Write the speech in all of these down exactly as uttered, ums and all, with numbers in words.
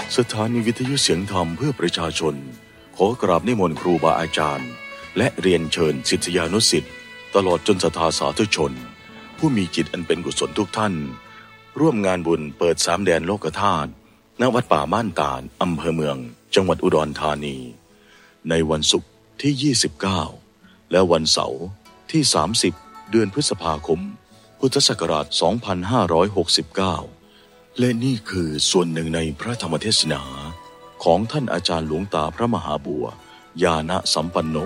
สถานีวิทยุเสียงธรรมเพื่อประชาชนขอกราบนิมนต์ครูบาอาจารย์และเรียนเชิญศิษยานุศิษย์ตลอดจนศรัทธาสาธุชนผู้มีจิตอันเป็นกุศลทุกท่านร่วมงานบุญเปิดสามแดนโลกธาตุณวัดป่าม่านตาลอำเภอเมืองจังหวัดอุดรธานีในวันศุกร์ที่ยี่สิบเก้าและวันเสาร์ที่สามสิบเดือนพฤษภาคมพุทธศักราชสองพันห้าร้อยหกสิบเก้าและนี่คือส่วนหนึ่งในพระธรรมเทศนาของท่านอาจารย์หลวงตาพระมหาบัวญาณสัมปันโน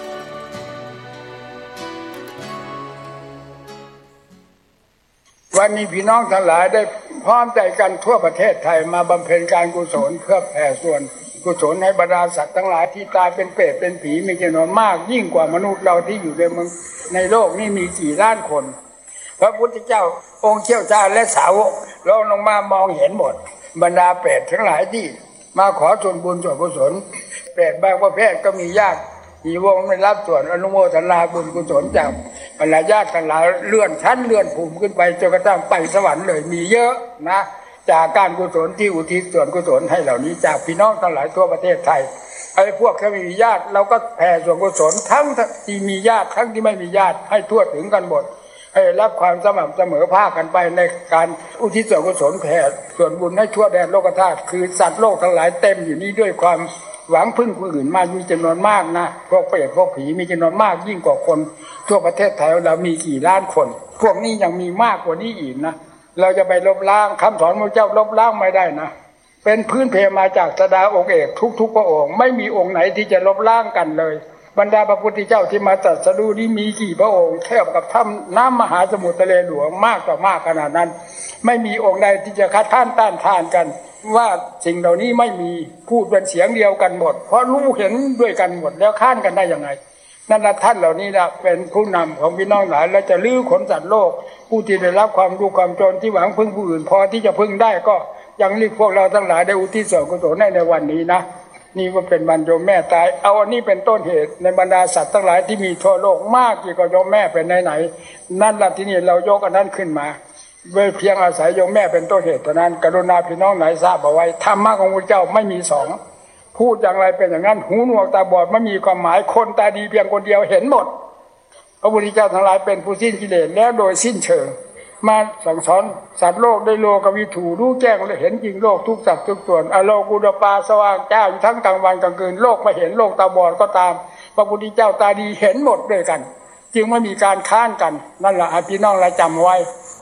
วันนี้พี่น้องทั้งหลายได้พร้อมใจกันทั่วประเทศไทยมาบำเพ็ญการกุศลเพื่อแผ่ส่วนกุศลให้บรรดาสัตว์ทั้งหลายที่ตายเป็นเปรตเป็นผีมีจำนวนมากยิ่งกว่ามนุษย์เราที่อยู่ในเมืองในโลกนี้มีกี่ล้านคนพระพุทธเจ้าองค์เชี่ยวชาญและสาวกลงลงมามองเห็นหมดบรรดาเปรตทั้งหลายที่มาขอส่วนบุญส่วนกุศลเปรตบางประเภทก็มีญาติมีวงไม่รับส่วนอนุโมทนาบุญกุศลจากบรรดาญาติทั้งหลายเลื่อนชั้นเลื่อนภูมิขึ้นไปจนกระทั่งไปสวรรค์เลยมีเยอะนะจากการกุศลที่อุทิศส่วนกุศลให้เหล่านี้จากพี่น้องทั้งหลายทั่วประเทศไทยไอ้พวกที่มีญาติเราก็แผ่ส่วนกุศลทั้งที่มีญาติทั้งที่ไม่มีญาติให้ทั่วถึงกันหมดให้รับความสม่ำเสมอภาคกันไปในการอุทิศส่วนกุศลแผ่ส่วนบุญให้ทั่วแดนโลกธาตุคือสัตว์โลกทั้งหลายเต็มอยู่นี้ด้วยความหวังพึ่งผู้อื่นมามีจำนวนมากนะพวกเปรตพวกผีมีจำนวนมากยิ่งกว่าคนทั่วประเทศไทยเรามีกี่ล้านคนพวกนี้ยังมีมากกว่านี้อีกนะเราจะไปลบล้างคำสอนพระเจ้าลบล้างไม่ได้นะเป็นพื้นเพมาจากสดาองค์เอกทุกๆพระองค์ไม่มีองค์ไหนที่จะลบล้างกันเลยบรรดาพระพุทธเจ้าที่มาตรัสรู้นี้มีกี่พระองค์เทียบกับถ้ำน้ำมหาสมุทรทะเลหลวงมากต่อมากขนาดนั้นไม่มีองค์ใดที่จะคัดค้านต้านทานกันว่าสิ่งเหล่านี้ไม่มีพูดเป็นเสียงเดียวกันหมดเพราะรู้เห็นด้วยกันหมดแล้วค้านกันได้ยังไงนั่นละท่านเหล่านี้นะเป็นผู้นำของพี่น้องหลายและจะลื้อขนสัตว์โลกผู้ที่ได้รับความรู้ความจนที่หวังพึ่งผู้อื่นพอที่จะพึ่งได้ก็ยังเรียกพวกเราทั้งหลายได้อุทิศส่วนกุศลให้ในวันนี้นะนี่ว่าเป็นวันโยมแม่ตายเอาอันนี้เป็นต้นเหตุในบรรดาสัตว์ทั้งหลายที่มีทั่วโลกมากกี่กว่าโยมแม่เป็นไหนๆนั่นละที่นี่เรายกอันนั้นขึ้นมาเพียงอาศัยโยมแม่เป็นต้นเหตุเท่านั้นกรุณาพี่น้องไหนทราบเอาไว้ธรรมะของพระเจ้าไม่มีสองพูดอย่างไรเป็นอย่างนั้นหูหนวกตาบอดไม่มีความหมายคนตาดีเพียงคนเดียวเห็นหมดพระพุทธเจ้าทั้งหลายเป็นผู้สิ้นกิเลสแล้วโดยสิ้นเชิงมาสั่งสอนสัตว์โลกได้โลกวิถูรู้แจ้งและเห็นจริงโลกทุกสัตว์ทุกส่วนอโลกุตปาสว่างจ้าอยู่ทั้งกลางวันกลางคืนโลกไม่เห็นโลกตาบอดก็ตามพระพุทธเจ้าตาดีเห็นหมดด้วยกันจึงไม่มีการค้านกันนั่นแหละพี่น้องเราจำไว้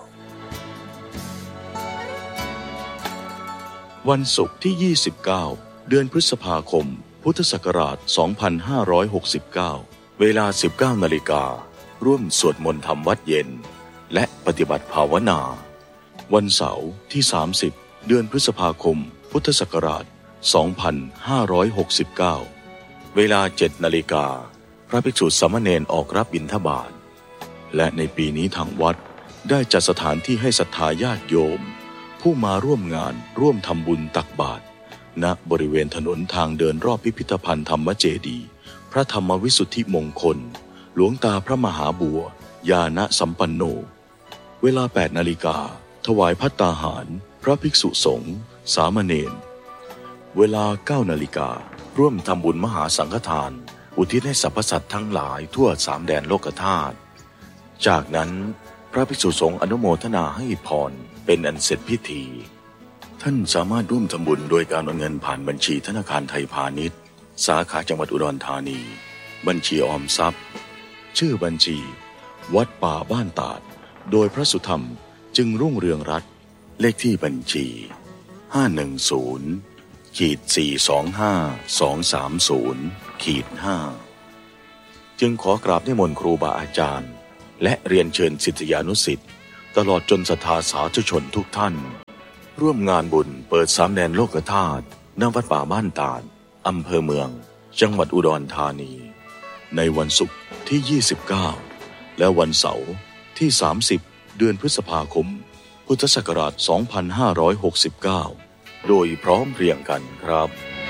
วันศุกร์ที่ยี่สิบเก้าเดือนพฤษภาคมพุทธศักราชสองพันห้าร้อยหกสิบเก้าเวลา สิบเก้านาฬิการ่วมสวดมนต์ธรรมวัดเย็นและปฏิบัติภาวนาวันเสาร์ที่สามสิบเดือนพฤษภาคมพุทธศักราชสองพันห้าร้อยหกสิบเก้าเวลา เจ็ดนาฬิกาพระภิกษุสามเณรออกรับบิณฑบาตและในปีนี้ทางวัดได้จัดสถานที่ให้ศรัทธาญาติโยมผู้มาร่วมงานร่วมทำบุญตักบาตรณบริเวณถนนทางเดินรอบพิพิธภัณฑ์ธรรมเจดีย์พระธรรมวิสุทธิมงคลหลวงตาพระมหาบัวญาณสัมปันโนเวลา แปดนาฬิกาถวายภัตตาหารพระภิกษุสงฆ์สามเณรเวลา เก้านาฬิการ่วมทำบุญมหาสังฆทานอุทิศให้สรรพสัตว์ทั้งหลายทั่วสามแดนโลกธาตุจากนั้นพระภิกษุสงฆ์อนุโมทนาให้พรเป็นอันเสร็จพิธีท่านสามารถร่วมทำบุญโดยการโอนเงินผ่านบัญชีธนาคารไทยพาณิชย์สาขาจังหวัดอุดรธานีบัญชีออมทรัพย์ชื่อบัญชีวัดป่าบ้านตาดโดยพระสุธรรมจึงรุ่งเรืองรัตน์เลขที่บัญชีห้าหนึ่งศูนย์ สี่สองห้า สองสามศูนย์ ห้า จึงขอกราบนิมนต์ครูบาอาจารย์และเรียนเชิญศิษยานุศิษย์ตลอดจนศรัทธาสาธุชนทุกท่านร่วมงานบุญเปิดสามแดนโลกธาตุณวัดป่าบ้านตาดอำเภอเมืองจังหวัดอุดรธานีในวันศุกร์ที่ยี่สิบเก้าและวันเสาร์ที่สามสิบเดือนพฤษภาคมพุทธศักราชสองพันห้าร้อยหกสิบเก้าโดยพร้อมเพรียงกันครับ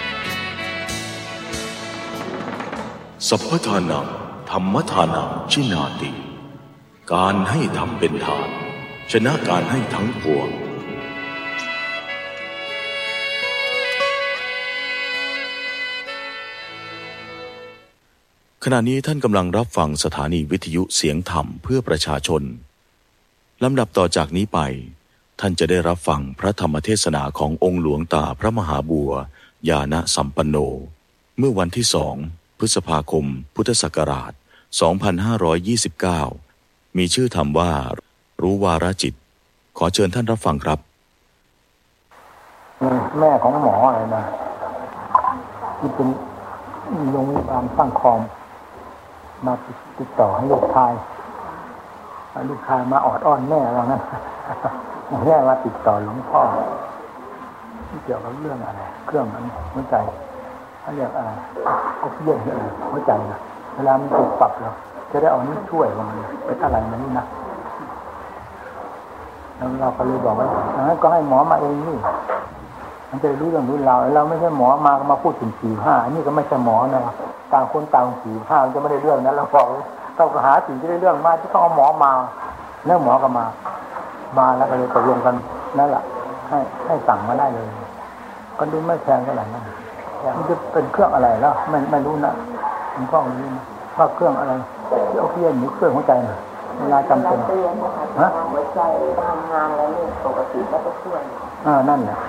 สัพพทานังธรรมทานังชินาติการให้ธรรมเป็นทานชนะการให้ทั้งปวงขณะนี้ท่านกำลังรับฟังสถานีวิทยุเสียงธรรมเพื่อประชาชนลำดับต่อจากนี้ไปท่านจะได้รับฟังพระธรรมเทศนาขององค์หลวงตาพระมหาบัวญาณสัมปันโนเมื่อวันที่สองพฤษภาคมพุทธศักราชสองพันห้าร้อยยี่สิบเก้ามีชื่อธรรมว่ารู้วาระจิตขอเชิญท่านรับฟังครับแม่ของหมออะไรนะที่เป็นโรงพยาบาลสร้างคอมมาติดต่อให้ลูกชายลูกชายมาออดอ้อนแม่เรานั้นแม่มาติดต่อหลวงพ่อที่เกี่ยวกับเรื่องอะไรเครื่องมันหัวใจเขาเรียกอะไรก็เยี่ยมอะไรหัวใจนะเวลามันติดปรับเราจะได้เอานี้ช่วยมันเป็นอะไรมันนี่นะแล้วเราก็เลยบอกว่างั้นก็ให้หมอมาเองนี่มันจะรู้เรื่องรู้ราวเราไม่ใช่หมอมามาพูดถึงสี่ห้าอันนี้ก็ไม่ใช่หมอนะต่างคนต่างสี่ห้ามันจะไม่ได้เรื่องนั้นเราบอกเราก็หาสิ่งที่ได้เรื่องมาที่ต้องเอาหมอมาแล้วหมอก็มามาแล้วก็เลยตกลงกันนั่นแหละให้ให้สั่งมาได้เลยก็ดูไม่แพงเท่าไหร่นะมันจะเป็นเครื่องอะไรแล้วไม่ไม่รู้นะผมก็ไม่รู้นะว่าเครื่องอะไรที่เอาเพี้ยนหรือเครื่องหัวใจนะเวลาจำเป็นฮะหัวใจทำงานแล้วนี่ปกติก็จะช่วยอ่านั่นแหละ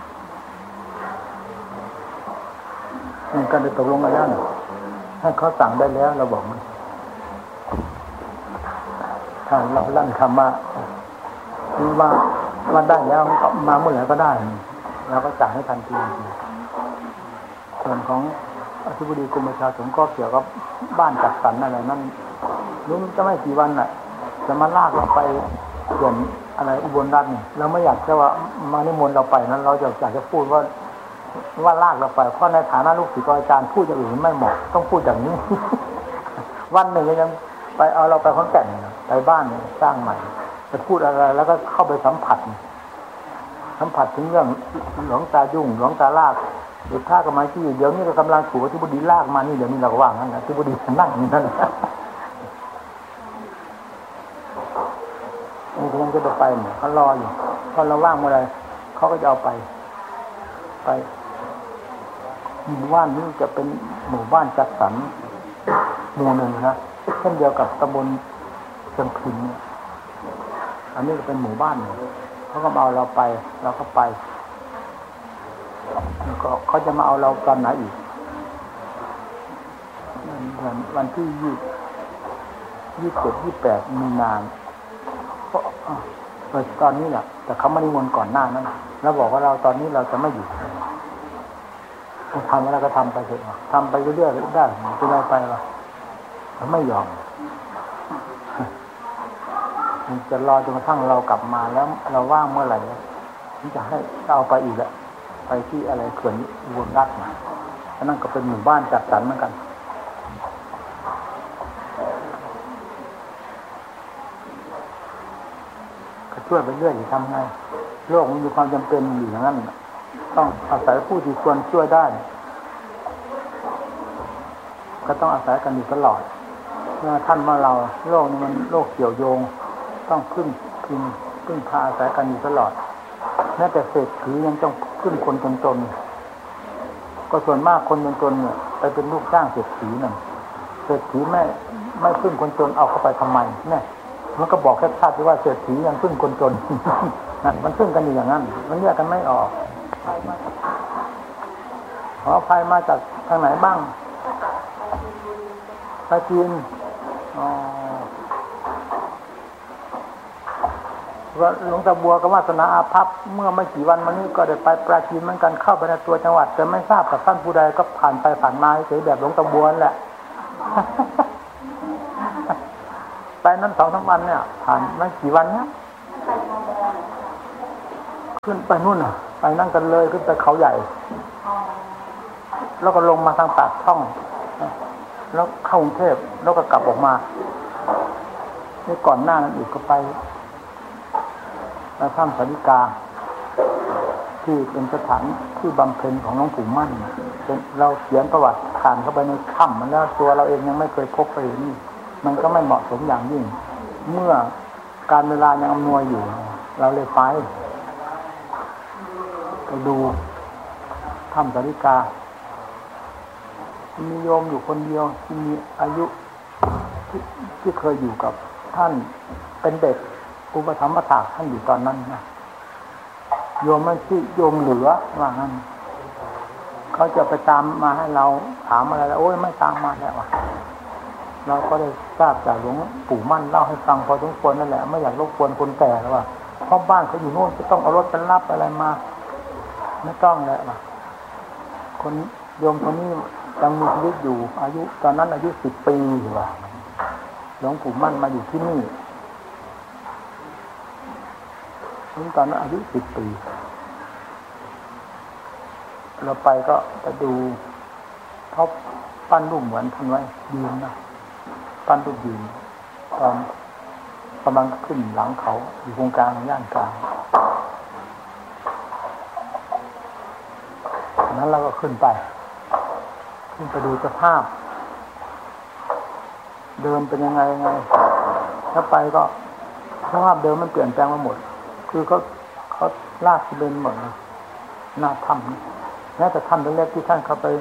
นี่ก็ได้ตกลงกันแล้วให้เขาสั่งได้แล้วเราบอกมันถ้าเราลั่นคำว่าว่าว่าได้แล้วมาเมื่อไหร่ก็ได้เราก็จ่ายให้ทันทีส่วนของอธิบดีกรมประชาสังคมก็เกี่ยวกับบ้านจัดสรรอะไรนั่นรู้จะไม่กี่วันน่ะจะมาลากเราไปส่วนอะไรอุบลรัตน์เนี่ยเราไม่อยากจะว่ามานิมนต์เราไปนั้นเราจะอยากจะพูดว่าว่าลากเราไปเพราะในฐานะลูกศิษย์อาจารย์พูดอย่างอื่นไม่เหมาะต้องพูดอย่างนี้ วันหนึ่งยังไปเอาเราไปขอนแก่นไปบ้านสร้างใหม่จะพูดอะไรแล้วก็เข้าไปสัมผัสสัมผัสถึงเรื่องหลวงตายุ่งหลวงตาลากเด็กข้ากำลังที่เดี๋ยวนี้ก็กำลังถูกที่บุดีลากมานี่เดี๋ยวนี้เราก็ว่างนั่นนะที่บุดีนั่งอยู่นั่นนี่เขายังจะไปเนี่ยเขารออยู่พอเราว่างเมื่อไรเขาก็จะเอาไปไปหมู่บ้านนี้จะเป็นหมู่บ้านจัดสรรหมู่หนึ่งนะเช่นเดียวกับตำบลเชียงพินเนี่ยอันนี้ก็เป็นหมู่บ้านเขาก็มาเอาเราไปเราก็ไปก็เขาจะมาเอาเราตอนไหนอีกวันวันที่ยี่ยี่สิบเจ็ดยี่สิบแปดมีนานเพราะตอนนี้แหละแต่เขาไม่ได้วนก่อนหน้านั้นแล้วบอกว่าเราตอนนี้เราจะไม่อยู่ทำอะไรก็ทำไปเถอะทำไปเรื่อยๆได้จะได้ไปวะเขาไม่ยอมจะรอจนกระทั่งเรากลับมาแล้วเราว่างเมื่อไหร่ที่จะให้เอาไปอีกแหละไปที่อะไรเขื่อนอุบลรัตน์มาอันนั้นก็เป็นหมู่บ้านจัดสรรเหมือนกันก็ช่วยไปเรื่อยทำไงโลกมันมีความจำเป็นอยู่อย่างนั้นต้องอาศัยผู้ที่ควรช่วยได้ก็ต้องอาศัยกันอยู่ตลอดเมื่อท่านมาเราโลกนี้มันโลกเกี่ยวโยงต้องพึ่งพิงพึ่งพาอาศัยกันอยู่ตลอดแม้แต่เศรษฐียังต้องพึ่งคนจนๆก็ส่วนมากคนจนๆเนี่ยไปเป็นลูกจ้างเศรษฐีนั่นเศรษฐีไม่ไม่พึ่งคนจนเอาเข้าไปทำไมเนี่ยมันก็บอกแค่ชาติว่าเศรษฐียังพึ่งคนจนนั่นมันพึ่งกันอยู่อย่างนั้นมันแยกกันไม่ออกขออภัยมาจากทางไหนบ้างปราจีนอ๋อว่าหลวงตาบัวกับวาสนาอาภัพเมื่อไม่กี่วันมานี้ก็ได้ไปปราจีนเหมือนกันเข้าไปในตัวจังหวัดแต่ไม่ทราบกับท่านผู้ใดก็ผ่านไปผ่านมาเฉยแบบหลวงตาบัวแหละ ไปนั้นสองสามวันเนี่ยผ่านไม่กี่วันเนี่ยขึ้นไปนู่นน่ะไปนั่งกันเลยขึ้นไปเขาใหญ่แล้วก็ลงมาทางปากช่องแล้วเข้ากรุงเทพแล้วก็กลับออกมานี่ก่อนหน้านั้นอีกก็ไปแล้วถ้ำสาริกาที่เป็นสถานที่บำเพ็ญของหลวงปู่มั่นเป็นเราเขียนประวัติผ่านเข้าไปในถ้ำมันแล้วตัวเราเองยังไม่เคยพบไปนี่มันก็ไม่เหมาะสมอย่างยิ่งเมื่อการเวลายังอำนวยอยู่เราเลยไปไปดูถ้ำสาริกามีโยมอยู่คนเดียวที่มีอายุที่ที่เคยอยู่กับท่านเป็นเด็กอุปถัมภ์ถากท่านอยู่ตอนนั้นนะโยมมันชื่อโยมเหลือว่างั้นเขาจะไปตามมาให้เราถามอะไรแล้วโอ้ยไม่ตามมาแล้วอ่ะเราก็ได้ทราบจากหลวงปู่มั่นเล่าให้ฟังพอสมควรนั่นแหละไม่อยากรบกวนคนแก่แล้วว่าเพราะบ้านเขาอยู่โน่นจะต้องเอารถไปรับอะไรมาไม่ต้องแล้วว่ะคนโยมคนนี้ยังมีชีวิตอยู่อายุตอนนั้นอายุสิบปีอยู่ว่าหลวงปู่มั่นมาอยู่ที่นี่ตอนนั้นอายุสิบปีเราไปก็ไปดูเขาปั้นรูปเหมือนท่านไว้ยืนนะปั้นรูปยืนตอนกำลังขึ้นหลังเขาอยู่ตรงกลางย่านกลางนั้นเราก็ขึ้นไปขึ้นไปดูสภาพเดิมเป็นยังไงยังไงถ้าไปก็สภาพเดิมมันเปลี่ยนแปลงมาหมดคือเขาเขาลาดซีเมนต์หมดหน้าถ้ำแม้แต่ถ้ำเล็กๆที่ท่านเข้าไป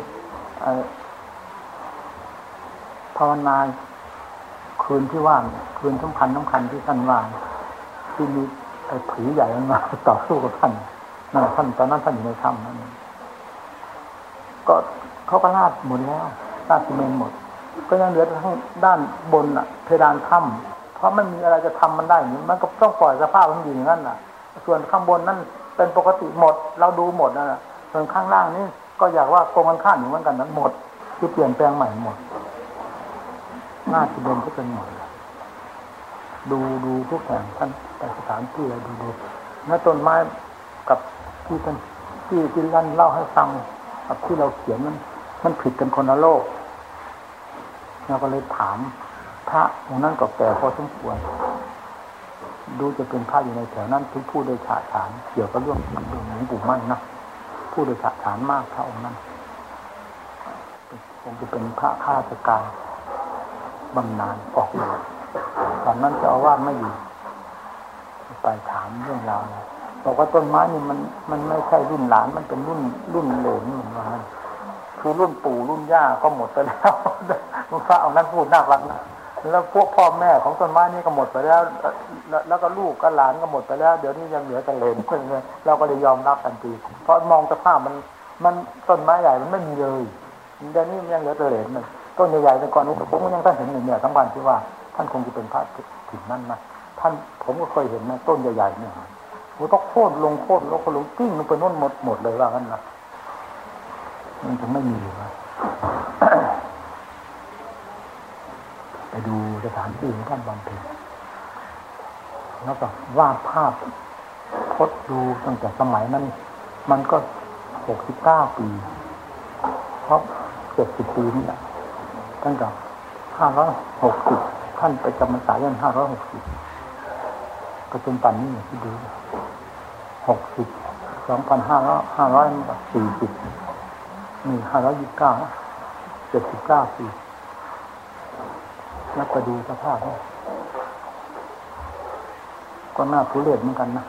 ภาวนาคืนที่ว่างคืนสำคัญสำคัญที่ท่านว่างที่มีไอ้ผีใหญ่มันมาต่อสู้กับท่านนั่นท่านตอนนั้นท่านอยู่ในถ้ำนั่นก็เขาก็ลาดหมดแล้วลาดซีเมนต์หมดก็ยังเหลือทั้งด้านบนอ่ะเพดานถ้ำเพราะไม่มีอะไรจะทำมันได้มันก็ต้องปล่อยสภาพมันอยู่อย่างนั้นน่ะส่วนข้างบนนั่นเป็นปกติหมดเราดูหมดนั่นแหละส่วนข้างล่างนี่ก็อยากว่าโกงกันข้ามอยู่เหมือนกันนั้นหมดคือเปลี่ยนแปลงใหม่หมดหน้าที่เดิมก็เป็นหมดดูดูทุกแห่งท่านไปสถานที่อะไรดูดูแม้ต้นไม้กับที่ท่านที่ที่ท่านเล่าให้ฟังกับที่เราเขียนมันมันผิดกันคนละโลกเราก็เลยถามพระองค์นั้นก็แก่พอสมควรดูจะเป็นพระอยู่ในแถวนั้นที่พูดโดยฉาฉานเกี่ยวกับเรื่องเรื่องหลวงปู่มั่นนะพูดโดยฉาฉานมากพระองค์นั้นคงจะเป็นพระข้าราชการบำนาญออกมาตอนนั้นเจ้าอาวาสไม่อยู่ไปถามเรื่องราวบอกว่าต้นไม้นี่มันมันไม่ใช่รุ่นหลานมันเป็นรุ่นรุ่นเหลนเหมือนกันคือรุ่นปู่รุ่นย่าก็หมดไปแล้วหลวงพ่อเอานั้นพูดน่ารักนะแล้วพวกพ่อแม่ของต้นไม้นี่ก็หมดไปแล้วแล้วก็ลูกก็หลานก็หมดไปแล้วเดี๋ยวนี้ยังเหลือแต่เหลนเราก็เลยยอมรับทันทีเพราะมองสภาพมันมันต้นไม้ใหญ่มันไม่มีเลยเดี๋ยวนี้มันยังเหลือแต่เหลนมันต้นใหญ่ๆแต่ก่อนนี้ผมก็ยังท่านเห็นเนี่ยทั้งวันที่ว่าท่านคงจะเป็นพระถิ่นนั่นนะท่านผมก็เคยเห็นนะต้นใหญ่ๆเนี่ยโอ้ต้องโค่นลงโค่นแล้วก็ลงกิ้งลงไปโน่นหมดหมดเลยว่างั้นนะมันจะไม่มีเลยไปดูสถานที่ของท่านบำเพ็ญแล้วก็วาดภาพพดดูตั้งแต่สมัยนั้นมันก็หกสิบเก้าปีเพราะเจ็ดสิบปีนี่แหละตั้งแต่ห้าร้อยหกสิบท่านไปจำพรรษายันห้าร้อยหกสิบก็จนปัจจุบันนี้ที่ดูหกสิบสองพันห้าร้อยห้าร้อยสี่สิบมีห้าร้อยยี่สิบเก้าเจ็ดสิบเก้าปีแล้วก็ดูสภาพก็น่าทุเรศเหมือนกันนะ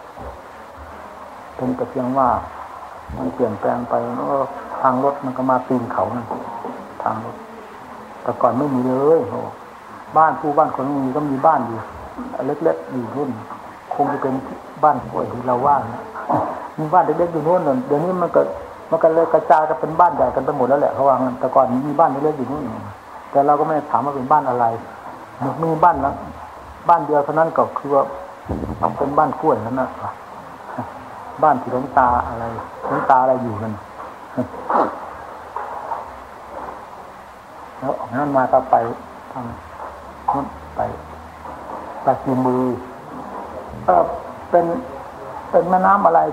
เป็นแต่เพียงว่ามันเปลี่ยนแปลงไปแล้วทางรถมันก็มาปีนเขานั่นทางรถแต่ก่อนไม่มีเลยโอ้บ้านผู้บ้านคนมีก็มีบ้านอยู่เล็กๆอยู่รุ่นคงจะเป็นบ้านป่วยที่เราว่านะมีบ้านเล็กๆอยู่นู่นเดี๋ยวนี้มันก็มันก็เลยกระจายกันเป็นบ้านใหญ่กันไปหมดแล้วแหละเขาว่างั้นแต่ก่อนมีบ้านเล็กๆอยู่นู่นแต่เราก็ไม่ถามว่าเป็นบ้านอะไรมีบ้านแล้วบ้านเดียวเท่านั้นก็คือว่าเป็นบ้านกล้วยนั่นนะบ้านที่หลวงตาอะไรหลวงตาอะไรอยู่นั่นแล้วออกนั้นมาก็ไปทางนู้นไปปราจีนบุรีก็เป็นเป็นแม่น้ำอะไร